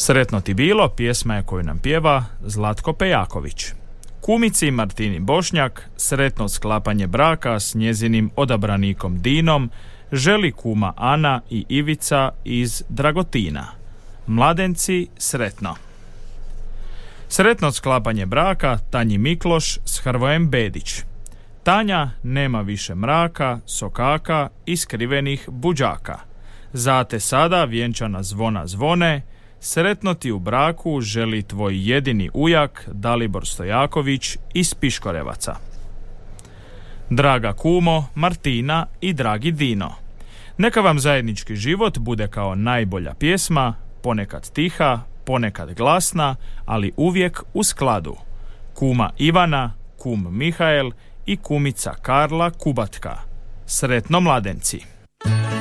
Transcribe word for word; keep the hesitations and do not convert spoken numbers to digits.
Sretno ti bilo, pjesma je koju nam pjeva Zlatko Pejaković. Kumici Martini Bošnjak sretno sklapanje braka s njezinim odabranikom Dinom želi kuma Ana i Ivica iz Dragotina. Mladenci sretno. Sretno sklapanje braka Tanji Mikloš s Hrvojem Bedić. Tanja nema više mraka, sokaka i skrivenih buđaka. Zate sada vjenčana zvona zvone, sretno ti u braku želi tvoj jedini ujak Dalibor Stojaković iz Piškorevaca. Draga kumo, Martina i dragi Dino, neka vam zajednički život bude kao najbolja pjesma, ponekad tiha, ponekad glasna, ali uvijek u skladu. Kuma Ivana, kum Mihael i kumica Karla Kubatka. Sretno mladenci!